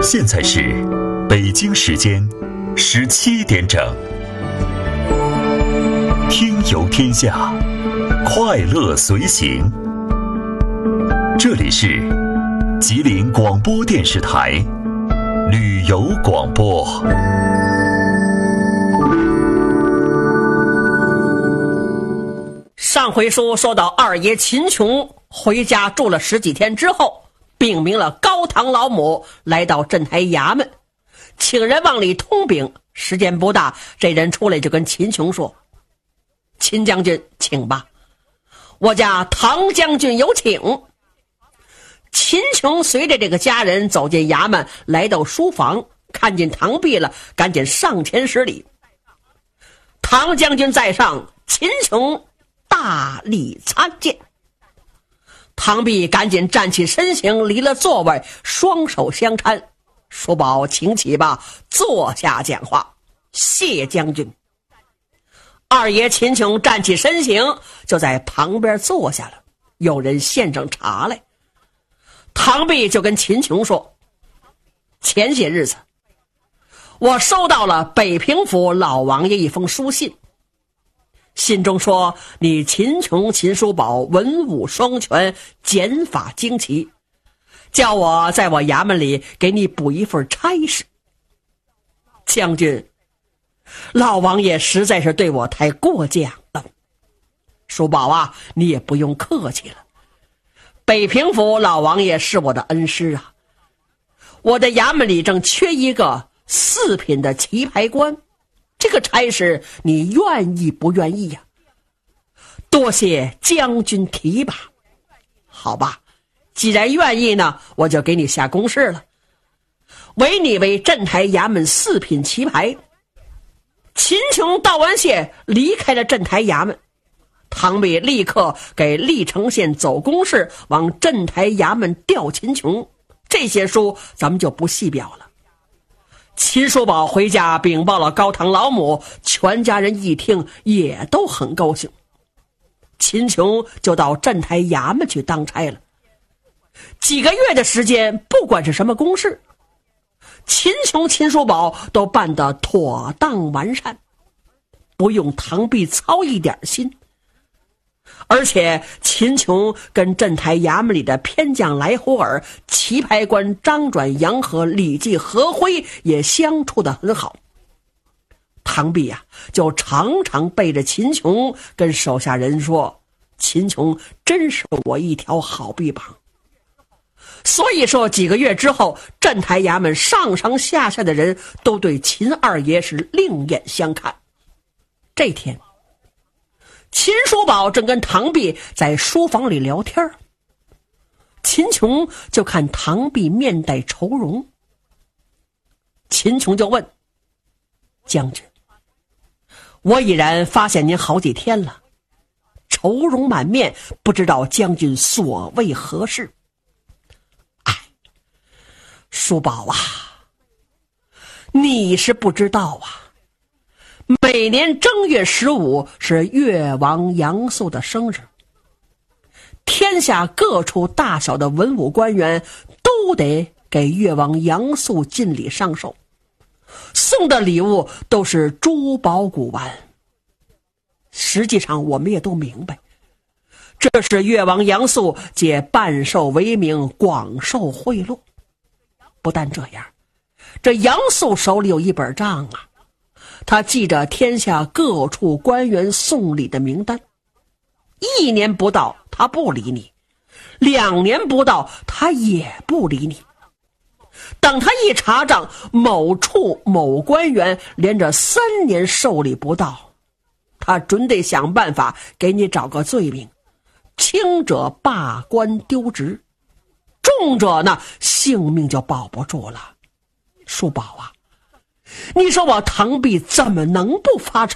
现在是北京时间17点整。听游天下，快乐随行。这里是吉林广播电视台旅游广播。 上回书说到二爷秦琼回家住了10几天之后，禀明了高堂老母，来到镇台衙门请人往里通禀。时间不大，这人出来就跟秦琼说：秦将军请吧，我家唐将军有请。秦琼随着这个家人走进衙门，来到书房，看见唐弼了，赶紧上前施礼。唐将军在上，秦琼大力参见。唐弼赶紧站起身形，离了座位，双手相搀。叔宝请起吧，坐下讲话。谢将军。二爷秦琼站起身形，就在旁边坐下了。有人献上茶来，唐弼就跟秦琼说：前些日子我收到了北平府老王爷一封书信，信中说你秦琼秦叔宝文武双全，剪法精奇，叫我在我衙门里给你补一份差事。将军，老王爷实在是对我太过奖了。叔宝啊，你也不用客气了，北平府老王爷是我的恩师啊。我的衙门里正缺一个4品的棋牌官，这个差事你愿意不愿意呀？多谢将军提拔。好吧，既然愿意呢，我就给你下公示了，委你为镇台衙门4品棋牌。秦琼道完谢，离开了镇台衙门。唐弼立刻给历城县走公事，往镇台衙门调秦琼。这些书咱们就不细表了。秦叔宝回家禀报了高堂老母，全家人一听也都很高兴。秦琼就到镇台衙门去当差了。几个月的时间，不管是什么公事，秦琼秦叔宝都办得妥当完善，不用唐弼操一点心。而且秦琼跟镇台衙门里的偏将来胡尔、棋牌官张转、杨和、李继、何辉也相处得很好。唐弼啊，就常常背着秦琼跟手下人说，秦琼真是我一条好臂膀。所以说几个月之后，镇台衙门上上下下的人都对秦二爷是另眼相看。这天，秦叔宝正跟唐弼在书房里聊天，秦琼就看唐弼面带愁容。秦琼就问：将军，我已然发现您好几天了，愁容满面，不知道将军所谓何事？叔宝啊，你是不知道啊，每年正月15是越王杨素的生日，天下各处大小的文武官员都得给越王杨素进礼上寿，送的礼物都是珠宝古玩。实际上我们也都明白，这是越王杨素借办寿为名广受贿赂。不但这样，这杨素手里有一本账啊，他记着天下各处官员送礼的名单，1年不到他不理你，2年不到他也不理你。等他一查账，某处某官员连着3年受理不到，他准得想办法给你找个罪名，轻者罢官丢职，重者呢性命就保不住了。叔宝啊，你说我唐弼怎么能不发愁